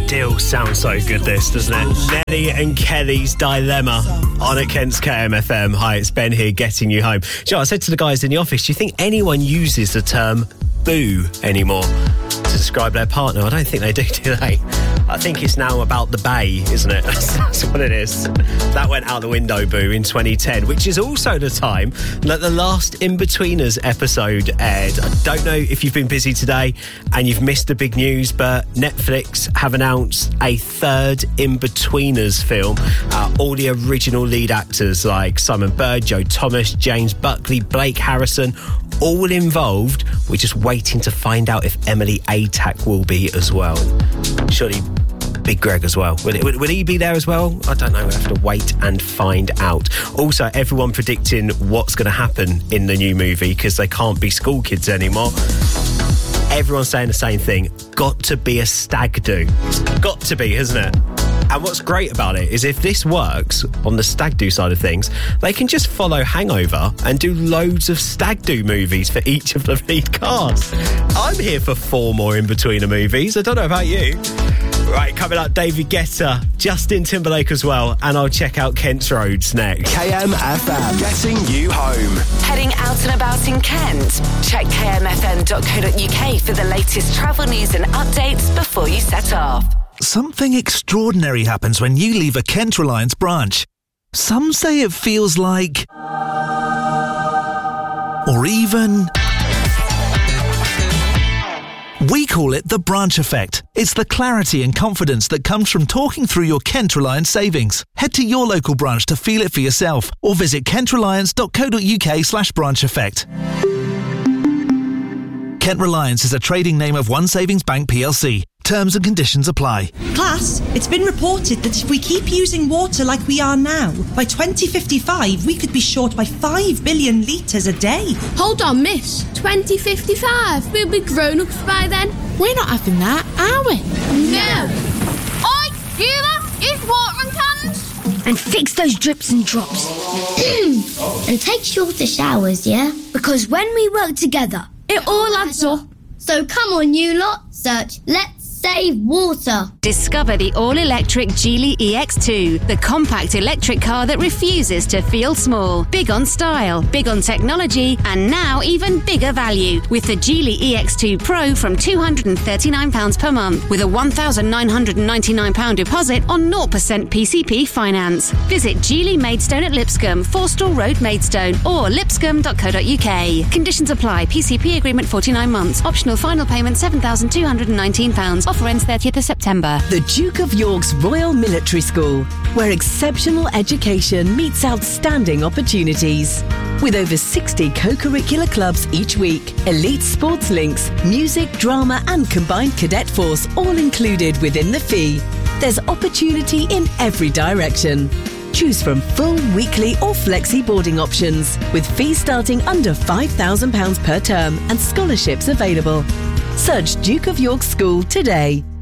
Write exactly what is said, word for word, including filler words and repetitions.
Still sounds so good, this, doesn't it? Nelly and Kelly's Dilemma on at Kent's K M F M. Hi, it's Ben here, getting you home. Do you know, I said to the guys in the office, do you think anyone uses the term boo anymore to describe their partner? I don't think they do, do they? I think it's now about the bay, isn't it? That's what it is. That went out the window, boo, in twenty ten, which is also the time that the last In-Betweeners episode aired. I don't know if you've been busy today and you've missed the big news, but Netflix have announced a third In-Betweeners film. Uh, all the original lead actors like Simon Bird, Joe Thomas, James Buckley, Blake Harrison, all involved. We're just waiting to find out if Emily Atack will be as well. Surely Big Greg as well. Will, it, will, will he be there as well? I don't know. We'll have to wait and find out. Also, everyone predicting what's going to happen in the new movie because they can't be school kids anymore. Everyone's saying the same thing. Got to be a stag do. Got to be, isn't it? And what's great about it is if this works on the stag do side of things, they can just follow Hangover and do loads of stag do movies for each of the lead cast. I'm here for four more In-Betweener movies. I don't know about you. Right, coming up, David Guetta, Justin Timberlake as well, and I'll check out Kent's Roads next. K M F M, getting you home. Heading out and about in Kent? Check k m f m dot co dot u k for the latest travel news and updates before you set off. Something extraordinary happens when you leave a Kent Reliance branch. Some say it feels like... or even... we call it the branch effect. It's the clarity and confidence that comes from talking through your Kent Reliance savings. Head to your local branch to feel it for yourself or visit kent reliance dot co dot u k slash branch effect. Kent Reliance is a trading name of One Savings Bank P L C. Terms and conditions apply. Class, it's been reported that if we keep using water like we are now, by twenty fifty-five we could be short by five billion litres a day. Hold on, miss. twenty fifty-five? We'll be grown-ups by then. We're not having that, are we? No. Oi, hear that? It's watering cans. And fix those drips and drops. And take shorter showers, yeah? Because when we work together, it all adds up. So come on, you lot, search Let's Save Water. Discover the all-electric Geely E X two, the compact electric car that refuses to feel small. Big on style, big on technology, and now even bigger value with the Geely E X two Pro from two hundred thirty-nine pounds per month with a one thousand nine hundred ninety-nine pounds deposit on zero percent P C P finance. Visit Geely Maidstone at Lipscombe, Forstall Road, Maidstone, or lipscombe dot co dot u k. Conditions apply. P C P agreement forty-nine months. Optional final payment seven thousand two hundred nineteen pounds. Offer ends thirtieth of September. The Duke of York's Royal Military School, where exceptional education meets outstanding opportunities. With over sixty co-curricular clubs each week, elite sports links, music, drama and combined cadet force all included within the fee. There's opportunity in every direction. Choose from full, weekly or flexi boarding options with fees starting under five thousand pounds per term and scholarships available. Search Duke of York School today.